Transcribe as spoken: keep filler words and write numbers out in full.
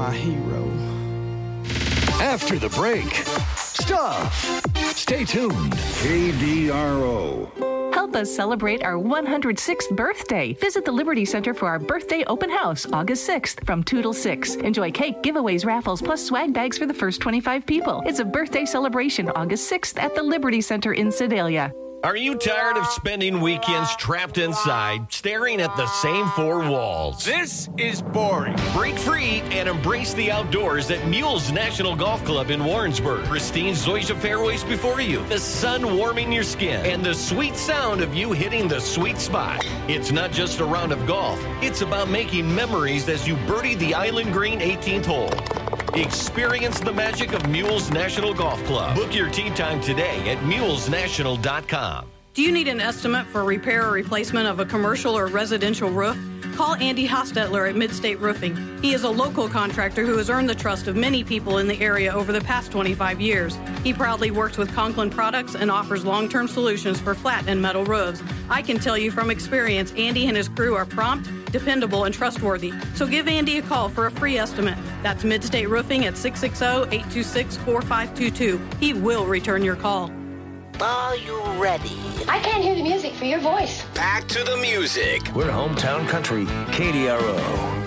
my hero. After the break, stuff. Stay tuned. K D R O. Help us celebrate our one hundred sixth birthday. Visit the Liberty Center for our birthday open house, August sixth, from two till six. Enjoy cake, giveaways, raffles, plus swag bags for the first twenty-five people. It's a birthday celebration, August sixth, at the Liberty Center in Sedalia. Are you tired of spending weekends trapped inside, staring at the same four walls? This is boring. Break free and embrace the outdoors at Mules National Golf Club in Warrensburg. Pristine zoysia fairways before you, the sun warming your skin, and the sweet sound of you hitting the sweet spot. It's not just a round of golf. It's about making memories as you birdie the Island Green eighteenth hole. Experience the magic of Mules National Golf Club. Book your tee time today at mules national dot com. Do you need an estimate for repair or replacement of a commercial or residential roof? Call Andy Hostetler at Midstate Roofing. He is a local contractor who has earned the trust of many people in the area over the past twenty-five years. He proudly works with Conklin Products and offers long-term solutions for flat and metal roofs. I can tell you from experience, Andy and his crew are prompt, dependable, and trustworthy. So give Andy a call for a free estimate. That's Midstate Roofing at six six zero, eight two six, four five two two. He will return your call. Are you ready? I can't hear the music for your voice. Back to the music. We're hometown country, K D R O.